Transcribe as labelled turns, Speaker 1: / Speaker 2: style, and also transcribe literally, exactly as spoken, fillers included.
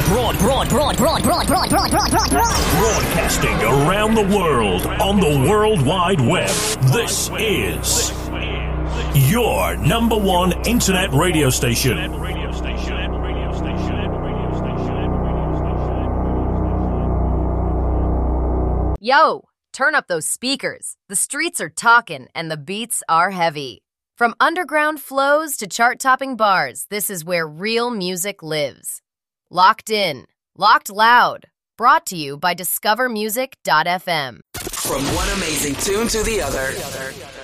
Speaker 1: Broad, broad, broad, broad, broad, broad, broad, broad, broad, broad. Broadcasting around the world on the World Wide Web. This is your number one internet radio station.
Speaker 2: Yo, turn up those speakers. The streets are talking and the beats are heavy. From underground flows to chart-topping bars, this is where real music lives. Locked in, locked loud. Brought to you by discover music dot f m.
Speaker 3: From one amazing tune to the other.